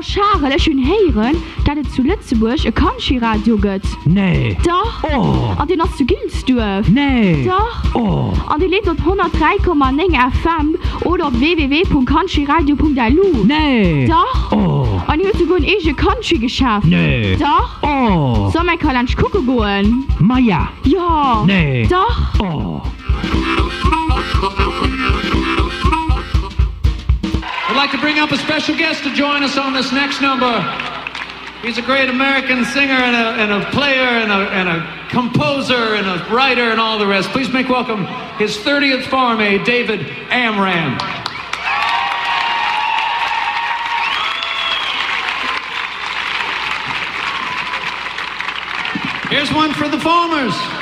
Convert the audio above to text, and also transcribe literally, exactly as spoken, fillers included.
Ja, Charles, ich will hören, dass es zu Lützeburg ein Country-Radio gibt. Nee. Doch. Oh. Und den hast du Gilsdorf. Nee. Doch. Oh. Und die lebt auf hundertdrei Komma neun F M oder auf w w w punkt countryradio punkt d l u. Nee. Doch. Oh. Und ich habe sogar ein eigenes Country geschafft. Nee. Doch. Oh. Soll man kann ich gucken gehen? Maja. Ja. Nee. Doch. Oh. I'd like to bring up a special guest to join us on this next number. He's a great American singer and a, and a player and a, and a composer and a writer and all the rest. Please make welcome his thirtieth farm aide, David Amram. Here's one for the farmers.